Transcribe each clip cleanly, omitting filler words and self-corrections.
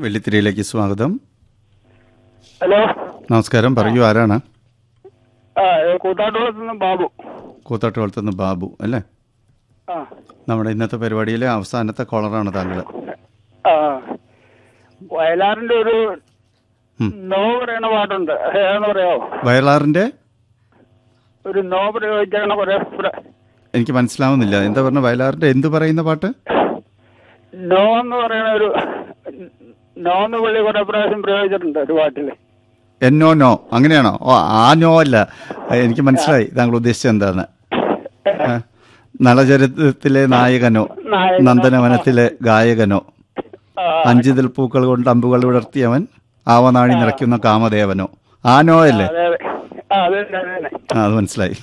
വെള്ളിത്തിരയിലേക്ക് സ്വാഗതം. ഹലോ, നമസ്കാരം. പറയൂ, ആരാണ്? കൂത്താട്ടുകുളത്തുനിന്ന് ബാബു. കൂത്താട്ടുകുളത്തുനിന്ന് ബാബു അല്ലേ? ആ നമ്മുടെ ഇന്നത്തെ പരിപാടിയിലെ അവസാനത്തെ കോളറാണ് താങ്കൾ. ആ വയലാറിന്റെ ഒരു നോ പറയണ പാട്ടുണ്ട്, ഏതാന്ന് പറയാമോ? വയലാറിന്റെ ഒരു നോ പ്രയോഗിച്ചാണ് കുറെ എനിക്ക് മനസ്സിലാവുന്നില്ല. എന്താ പറഞ്ഞ? വയലാറിന്റെ എന്ത് പറയുന്ന പാട്ട്? നോ എന്ന് പറയണ ഒരു നോ എന്ന് പുള്ളി കുറെ പ്രാവശ്യം പ്രയോഗിച്ചിട്ടുണ്ട് ഒരു പാട്ടില്. എന്നോ നോ അങ്ങനെയാണോ? ഓ, ആ നോ അല്ല. എനിക്ക് മനസ്സിലായി താങ്കൾ ഉദ്ദേശിച്ചത് എന്താണ്. നളചരിത്രത്തിലെ നായകനോ, നന്ദനവനത്തിലെ ഗായകനോ, അഞ്ചിതൽ പൂക്കൾ കൊണ്ട് അമ്പുകൾ വിടർത്തിയവൻ, ആവനാഴി നിറയ്ക്കുന്ന കാമദേവനോ, ആ നോ അല്ലേ? അത് മനസ്സിലായി.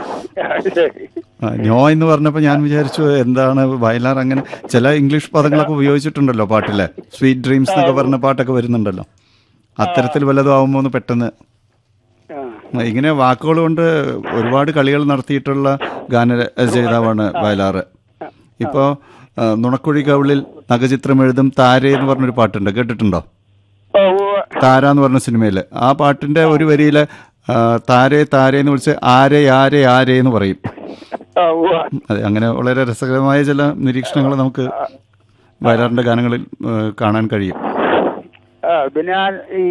നോ എന്ന് പറഞ്ഞപ്പോൾ ഞാൻ വിചാരിച്ചു എന്താണ് വയലാർ അങ്ങനെ ചില ഇംഗ്ലീഷ് പദങ്ങളൊക്കെ ഉപയോഗിച്ചിട്ടുണ്ടല്ലോ പാട്ടിലെ. സ്വീറ്റ് ഡ്രീംസ് എന്നൊക്കെ പറഞ്ഞ പാട്ടൊക്കെ വരുന്നുണ്ടല്ലോ. അത്തരത്തിൽ വല്ലതും ആവുമ്പോൾ ഒന്ന് പെട്ടെന്ന് ഇങ്ങനെ വാക്കുകൾ കൊണ്ട് ഒരുപാട് കളികൾ നടത്തിയിട്ടുള്ള ഗാനരചയിതാവാണ് വയലാറ്. ഇപ്പോൾ നുണക്കുഴി കവിളിൽ നഖചിത്രം എഴുതും താര എന്ന് പറഞ്ഞൊരു പാട്ടുണ്ട്, കേട്ടിട്ടുണ്ടോ? താര എന്ന് പറഞ്ഞ സിനിമയിൽ ആ പാട്ടിന്റെ ഒരു വരിയില് താരേ താരേന്ന് വിളിച്ച് ആരെ ആരെ ആരെ എന്ന് പറയും. അതെ, അങ്ങനെ വളരെ രസകരമായ ചില നിരീക്ഷണങ്ങൾ നമുക്ക് വയലാറിന്റെ ഗാനങ്ങളിൽ കാണാൻ കഴിയും. പിന്നെ ഈ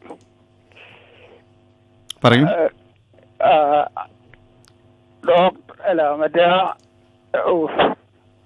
പറയും ഡോക്ടർ അല്ല മറ്റേ